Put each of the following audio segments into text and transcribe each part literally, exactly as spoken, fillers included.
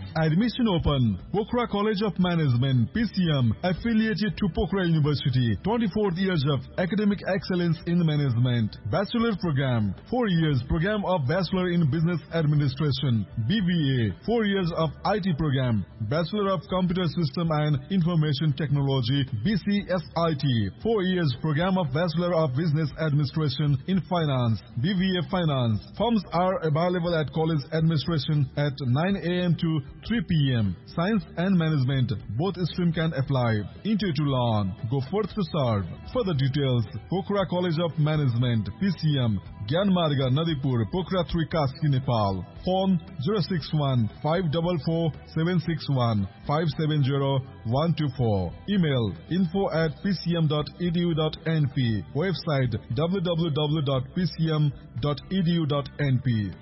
Admission open. Pokhara College of Management, P C M, affiliated to Pokhara University. twenty-four years of academic excellence in management. Bachelor program, four years program of Bachelor in Business Administration. B B A, four years of I T program. Bachelor of Computer System and Information Technology, B C S I T, four years program of Bachelor of Business Administration in Finance, B V A Finance. Forms are available at college administration at nine A M to three P M Science and Management, both stream can apply. Intake to learn, go forth to serve. Further details, Pokhara College of Management, P C M, Gyanmarga, Nadipur, Pokhara three, Kaski, Nepal. Phone zero six one five four four seven six one five seven zero one two four. Email info at p c m dot e d u dot n p. Website w w w dot p c m dot e d u dot n p.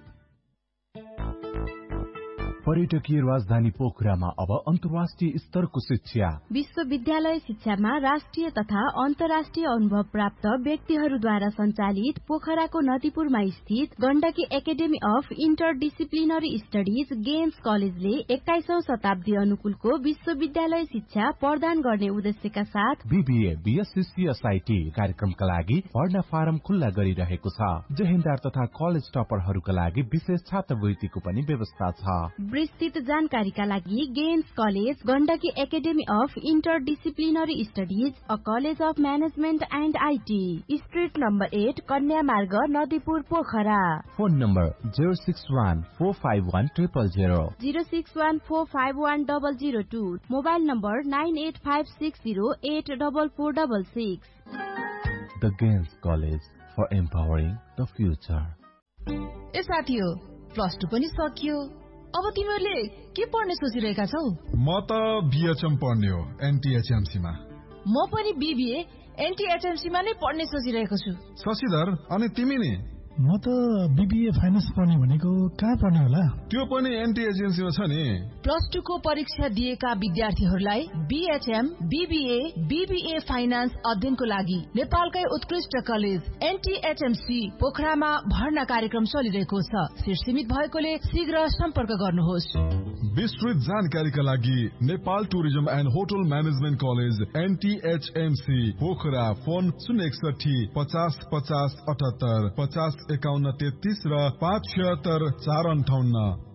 पर्यटकीय राजधानी पोखरामा अब अन्तर्राष्ट्रिय स्तरको शिक्षा। विश्वविद्यालय शिक्षामा राष्ट्रिय तथा अन्तर्राष्ट्रिय अनुभव प्राप्त व्यक्तिहरूद्वारा सञ्चालित पोखराको नदीपुरमा स्थित Gandaki academy of interdisciplinary studies games कलेजले एक्काइसौं शताब्दी अनुकूलको विश्वविद्यालय शिक्षा प्रदान गर्ने उद्देश्यका साथ बीबीए, बीएससी, सीएसआईटी कार्यक्रमका लागि भर्ना फारम खुल्ला गरिरहेको छ। जहेन्दार तथा कलेज टपरहरूका लागि विशेष छात्रवृत्तिको पनि व्यवस्था छ। विस्तृत जानकारीका लागि games college Gandaki academy of interdisciplinary studies a college of management and IT, street number at, कन्या मार्ग, Nadipur, Pokhara. Phone number zero six one four five one zero zero zero, zero six one four five one zero zero two, mobile number nine eight five six zero eight four four six six. The Games College for empowering the future. A साथीयो, plus two पनि सकियो। अब तिमीहरूले के पढ्ने सोचिरहेका छौ? म त BHM पढ्ने हो, एनटीएचएमसी मा। म पनि बीबीए एनटीएचएमसी मा नै पढ्ने सोचिरहेको छु। शशिधर, अनि तिमी नि? म त बीबीए फाइनान्स पढ्ने भनेको कहाँ पढ्ने होला? त्यो पनि एनटीएचएमसी मा छ नि। प्लस टू को परीक्षा दिएका विद्यार्थीहरूलाई बीएचएम, बीबीए, बीबीए फाइनान्स अध्ययनको लागि नेपालकै उत्कृष्ट कलेज एनटीएचएमसी पोखरामा भर्ना कार्यक्रम चलिरहेको छ। सिट सीमित भएकोले शीघ्र सम्पर्क गर्नुहोस्। विस्तृत जानकारीका लागि Nepal tourism and hotel management college एनटीएचएमसी Pokhara. Phone शून्य एकसठी पचास पचास अठहत्तर पचास एकाउन्न तेत्तीस र पाँच छिहत्तर चार अन्ठाउन्न।